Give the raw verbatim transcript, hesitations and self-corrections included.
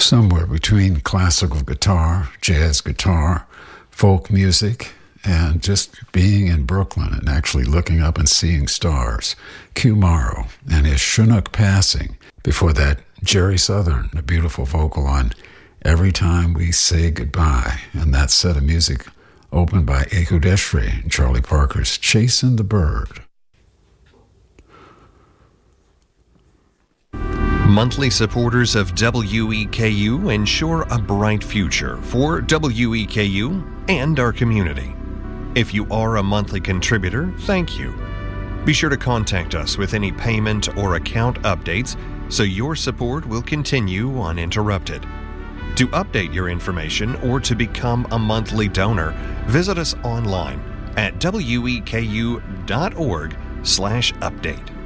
somewhere between classical guitar, jazz guitar, folk music, and just being in Brooklyn and actually looking up and seeing stars. Q Morrow and his Chinook Passing. Before that, Jerry Southern, a beautiful vocal on Every Time We Say Goodbye. And that set of music opened by Ehud Eshry and Charlie Parker's Chasing the Bird. Monthly supporters of W E K U ensure a bright future for W E K U and our community. If you are a monthly contributor, thank you. Be sure to contact us with any payment or account updates so your support will continue uninterrupted. To update your information or to become a monthly donor, visit us online at weku.org slash update.